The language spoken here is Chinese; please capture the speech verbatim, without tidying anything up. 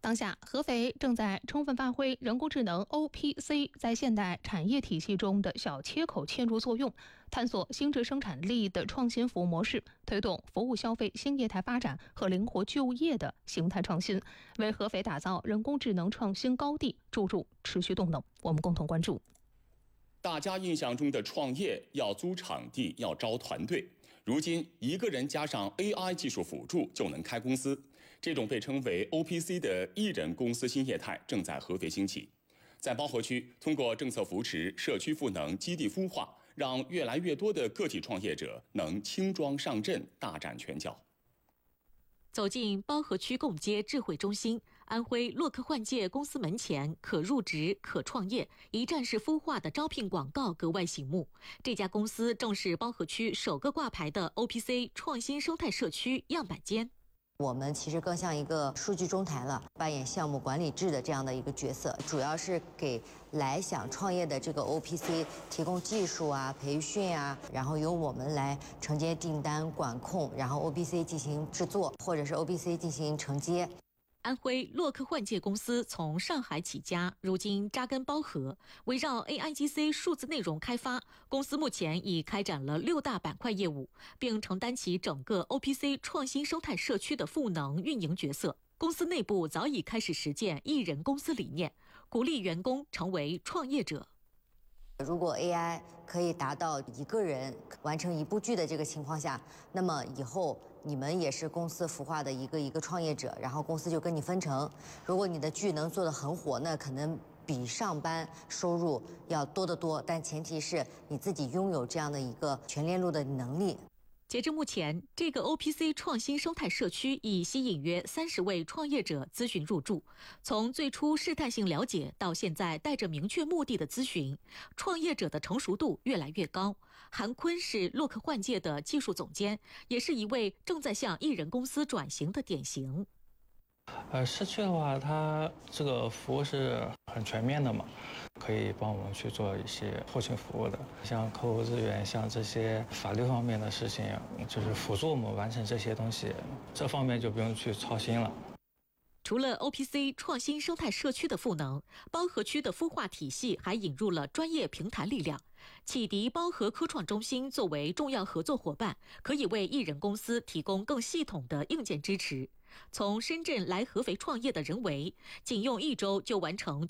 当下，合肥正在充分发挥人工智能 O P C 在现代产业体系中的小切口嵌入作用，探索新质生产力的创新服务模式，推动服务消费新业态发展和灵活就业的形态创新，为合肥打造人工智能创新高地注入持续动能。我们共同关注。 大家印象中的创业要租场地，要招团队，如今一个人加上 A I 技术辅助就能开公司。这种被称为 O P C 的一人公司新业态正在合肥兴起。在包河区，通过政策扶持、社区赋能、基地孵化，让越来越多的个体创业者能轻装上阵，大展拳脚。 走进包河区共街智慧中心，安徽洛克幻界公司门前可入职、可创业、一站式孵化的招聘广告格外醒目。这家公司正是包河区首个挂牌的 O P C 创新生态社区样板间。 我们其实更像一个数据中台了，扮演项目管理制的这样的一个角色，主要是给来想创业的这个 O P C 提供技术啊、培训啊，然后由我们来承接订单管控，然后 O P C 进行制作，或者是 O P C 进行承接。 安徽洛克幻界公司从上海起家，如今扎根包河，围绕 A I G C 数字内容开发，公司目前已开展了六大板块业务，并承担起整个 O P C 创新生态社区的赋能运营角色。公司内部早已开始实践一人公司理念，鼓励员工成为创业者。 如果 A I 可以达到一个人完成一部剧的这个情况下，那么以后你们也是公司孵化的一个一个创业者，然后公司就跟你分成。如果你的剧能做得很火，那可能比上班收入要多得多，但前提是你自己拥有这样的一个全链路的能力。 截至目前，这个 O P C 创新生态社区已吸引约三十位创业者咨询入驻。从最初试探性了解到现在带着明确目的的咨询，创业者的成熟度越来越高。韩坤是洛克幻界的技术总监，也是一位正在向一人公司转型的典型。 呃，社区的话，它这个服务是很全面的嘛，可以帮我们去做一些后勤服务的，像客户资源，像这些法律方面的事情，就是辅助我们完成这些东西，这方面就不用去操心了。 除了 O P C 创新生态社区的赋能，包河区的孵化体系还引入了专业平台力量。启迪包河科创中心作为重要合作伙伴，可以为一人公司提供更系统的硬件支持。从深圳来合肥创业的任维，仅用一周就完成